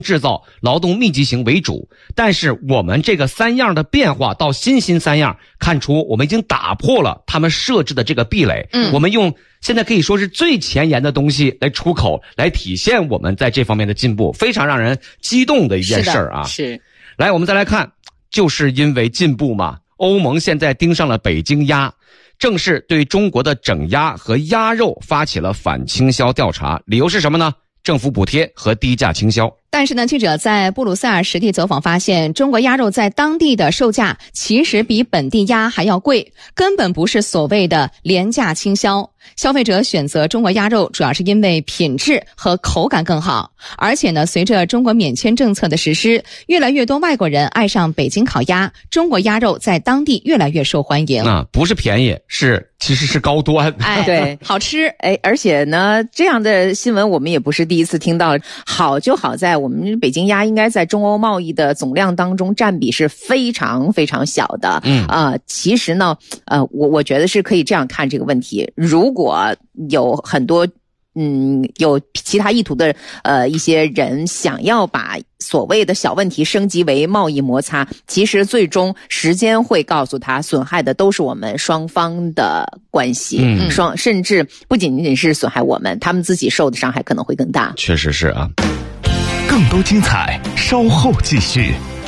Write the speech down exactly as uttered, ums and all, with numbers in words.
制造、劳动密集型为主，但是我们这个三样的变化到新兴三样，看出我们已经打破了他们设置的这个壁垒。嗯，我们用现在可以说是最前沿的东西来出口，来体现我们在这方面的进步，非常让人激动的一件事儿啊。 是，是。 来，我们再来看，就是因为进步嘛，欧盟现在盯上了北京鸭，正式对中国的整鸭和鸭肉发起了反倾销调查，理由是什么呢？政府补贴和低价倾销。 但是呢，记者在布鲁塞尔实地走访发现，中国鸭肉在当地的售价其实比本地鸭还要贵，根本不是所谓的廉价倾销。消费者选择中国鸭肉主要是因为品质和口感更好，而且呢，随着中国免签政策的实施，越来越多外国人爱上北京烤鸭，中国鸭肉在当地越来越受欢迎。 啊，不是便宜，是其实是高端。 哎，对， 好吃。 哎，而且呢，这样的新闻我们也不是第一次听到。好就好在我们北京鸭应该在中欧贸易的总量当中占比是非常非常小的。嗯啊、呃，其实呢，呃，我我觉得是可以这样看这个问题。如果有很多嗯有其他意图的呃一些人想要把所谓的小问题升级为贸易摩擦，其实最终时间会告诉他，损害的都是我们双方的关系。嗯，双甚至不仅仅是损害我们，他们自己受的伤害可能会更大。 确实是啊。 更多精彩稍后继续。